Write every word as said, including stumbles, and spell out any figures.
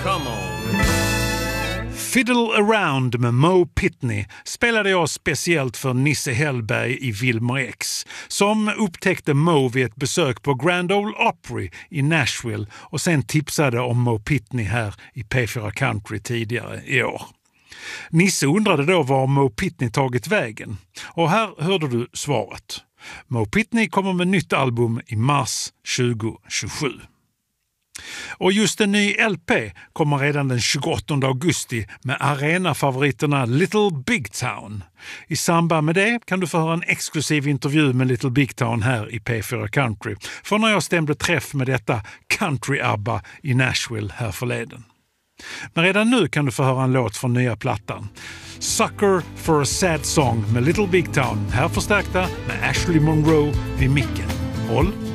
Come on. Fiddle Around med Mo Pitney spelade jag speciellt för Nisse Hellberg i Wilmer X, som upptäckte Mo vid ett besök på Grand Ole Opry i Nashville och sen tipsade om Mo Pitney här i P fyra Country tidigare i år. Nisse undrade då var Mo Pitney tagit vägen, och här hörde du svaret. Mo Pitney kommer med nytt album i mars tjugo tjugosju. Och just en ny L P kommer redan den tjugoåttonde augusti med arenafavoriterna Little Big Town. I samband med det kan du få höra en exklusiv intervju med Little Big Town här i P fyra Country, för när jag stämde träff med detta country-abba i Nashville här förleden. Men redan nu kan du få höra en låt från nya plattan. Sucker for a Sad Song med Little Big Town, här förstärkta med Ashley Monroe vid micken. Håll